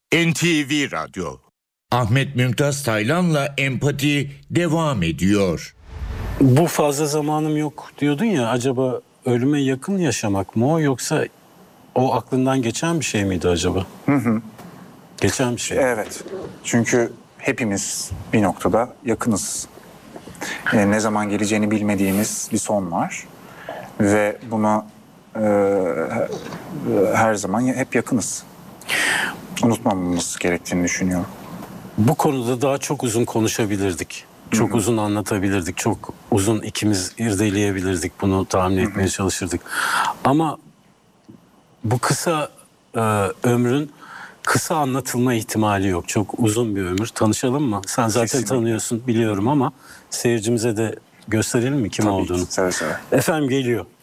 NTV Radyo. Ahmet Mümtaz Taylan'la empati devam ediyor. Bu fazla zamanım yok diyordun ya, acaba ölüme yakın yaşamak mı o, yoksa o aklından geçen bir şey miydi acaba? Geçen bir şey. Evet. Çünkü hepimiz bir noktada yakınız. Ne zaman geleceğini bilmediğimiz bir son var. Ve buna her zaman hep yakınız. Unutmamamız gerektiğini düşünüyorum. Bu konuda daha çok uzun konuşabilirdik. Çok uzun anlatabilirdik. Çok uzun ikimiz irdeleyebilirdik. Bunu tahmin etmeye çalışırdık. Ama bu kısa ömrün kısa anlatılma ihtimali yok. Çok uzun bir ömür. Tanışalım mı? Sen zaten Kesinlikle. tanıyorsun, biliyorum, ama seyircimize de gösterelim mi kim Tabii olduğunu? ki, seve seve. Efendim, geliyor.